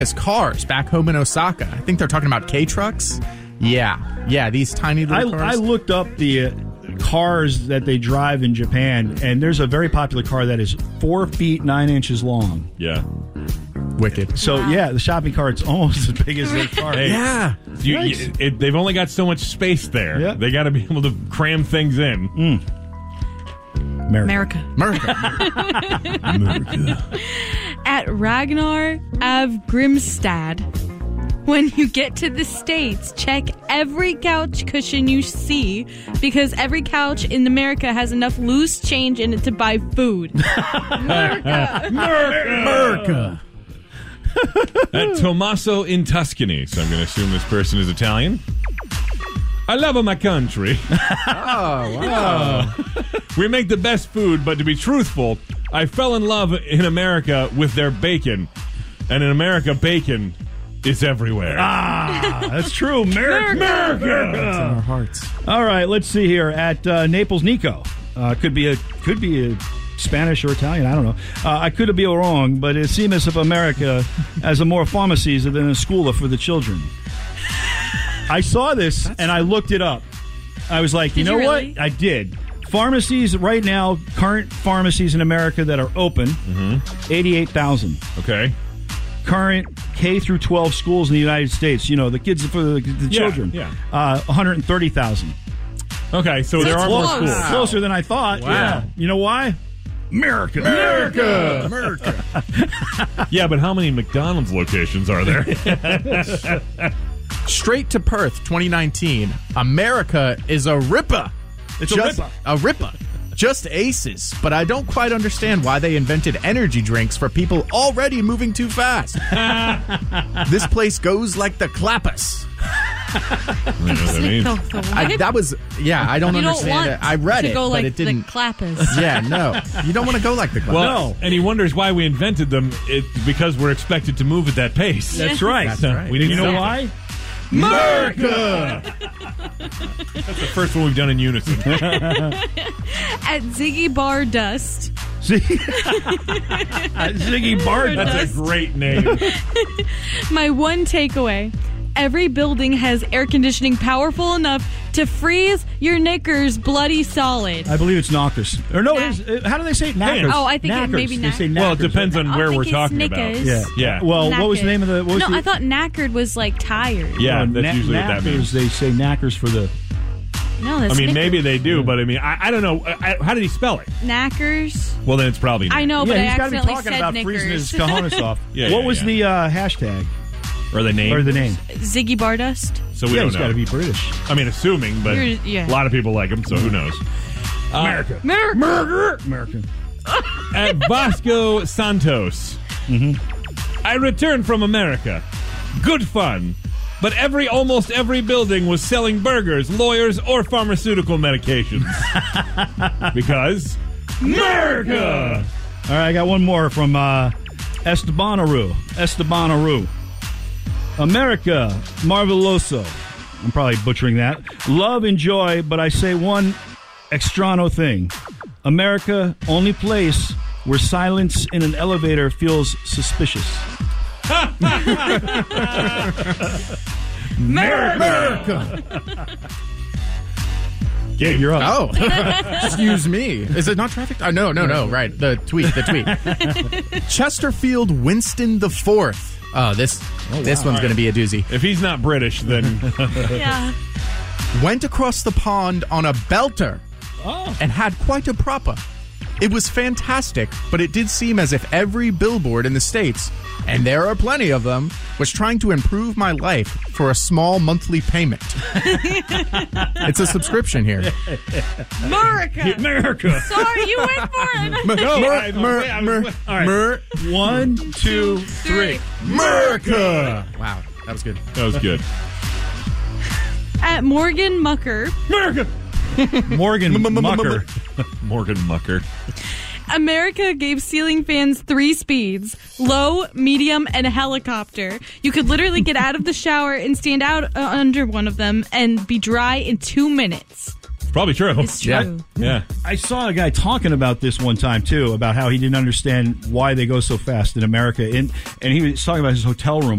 as cars back home in Osaka. I think they're talking about K-trucks. Yeah, these tiny little cars. I looked up the cars that they drive in Japan, and there's a very popular car that is 4 feet 9 inches long. Yeah. Wicked. So, the shopping cart's almost as big as their car. Hey, Yeah. They've only got so much space there. Yeah. They got to be able to cram things in. America. At Ragnar av Grimstad. When you get to the States, check every couch cushion you see because every couch in America has enough loose change in it to buy food. America. At Tommaso in Tuscany, so I'm going to assume this person is Italian. I love my country. Oh, wow. We make the best food, but to be truthful, I fell in love in America with their bacon. And in America, bacon is everywhere. That's true. America. It's in our hearts. All right, let's see here. At Naples Nico. Could be a Spanish or Italian, I don't know. I could be wrong, but it seems as if America has more pharmacies than a school for the children. I saw this and I looked it up. I was like, you know really? what? I did. Pharmacies right now, current pharmacies in America that are open, 88,000. Okay. Current K through 12 schools in the United States, the kids for the children, 130,000. Okay, so there are more close. schools. Closer than I thought. Wow. Yeah. You know why? America. Yeah, but how many McDonald's locations are there? Straight to Perth 2019. America is a ripper. It's A ripper. Just aces. But I don't quite understand why they invented energy drinks for people already moving too fast. This place goes like the clappers. I don't know what that means. I don't You don't understand want it. I read to it, go but like it didn't. the clappers. Yeah, no. You don't want to go like the clappers. Well, and he wonders why we invented them. It's because we're expected to move at that pace. That's right. That's right. We didn't You know stop. why? America! That's the first one we've done in unison. At Ziggy Bar Dust. Ziggy Bard. That's a great name. My one takeaway. Every building has air conditioning powerful enough to freeze your knickers bloody solid. I believe it's knockers. Or no, it is. How do they say it? Knackers. Oh, I think it maybe They say Well, it knackers. depends on I where think we're it's talking about. knickers. Yeah. Yeah. Well, what was the Knackered. name of the? What was No, the, I thought knackered was like tired. Yeah, no, that's usually what that means. They say knackers for the. No, that's I mean, knickers. maybe they do, but I mean, I don't know. How did he spell it? Knackers. Well, then it's probably I know, but I he's got to be accidentally talking said about knickers. freezing his cojones off. Yeah, what yeah, was yeah. the hashtag or the name. or the name? Ziggy Bar Dust. So we Yeah, don't he's know. got to be British. I mean, assuming, but Yeah. a lot of people like him, so who knows? America. America. At Vasco Santos. I returned from America. Good fun. But almost every building was selling burgers, lawyers, or pharmaceutical medications. Because America! All right, I got one more from Esteban Aru. America, Marveloso. I'm probably butchering that. Love and joy, but I say one extrano thing. America, only place where silence in an elevator feels suspicious. America. Gabe, you're up. Oh, excuse me. Is it not traffic? Oh, no. Right. The tweet. Chesterfield Winston the Fourth. Oh, this one's going to be a doozy. if he's not British, then Yeah. Went across the pond on a belter and had quite a proper. It was fantastic, but it did seem as if every billboard in the States, and there are plenty of them, was trying to improve my life for a small monthly payment. It's a subscription here. America. Sorry, you went for it. All right. 1, 2, 3. America. Wow, that was good. That was good. At Morgan Mucker. Morgan Mucker. Morgan Mucker. America gave ceiling fans 3 speeds: low, medium, and a helicopter. You could literally get out of the shower and stand out under one of them and be dry in 2 minutes. Probably true. It's true. Yeah. I saw a guy talking about this one time, too, about how he didn't understand why they go so fast in America. And he was talking about his hotel room